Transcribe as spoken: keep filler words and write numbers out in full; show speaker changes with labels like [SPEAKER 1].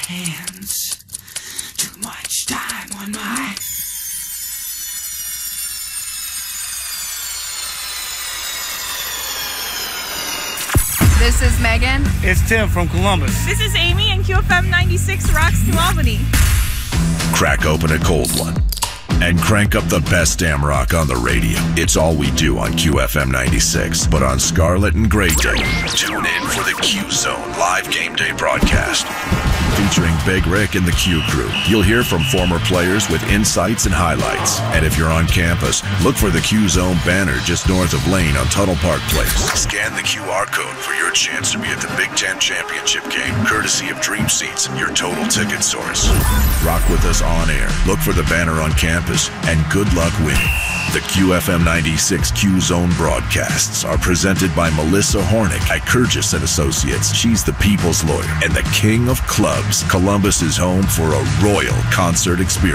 [SPEAKER 1] hands. Too much time on my...
[SPEAKER 2] This is Megan.
[SPEAKER 3] It's Tim from Columbus.
[SPEAKER 4] This is Amy, and Q F M ninety-six rocks to Albany.
[SPEAKER 5] Crack open a cold one and crank up the best damn rock on the radio. It's all we do on Q F M ninety-six. But on Scarlet and Gray Day, tune in for the Q Zone live game day broadcast. Featuring Big Rick and the Q Crew. You'll hear from former players with insights and highlights. And if you're on campus, look for the Q Zone banner just north of Lane on Tuttle Park Place. Scan the Q R code for your chance to be at the Big Ten Championship game, courtesy of Dream Seats, your total ticket source. Rock with us on air. Look for the banner on campus, and good luck winning. The Q F M ninety-six Q Zone broadcasts are presented by Melissa Hornick at Kurgis and Associates. She's the people's lawyer and the king of clubs. Columbus is home for a royal concert experience.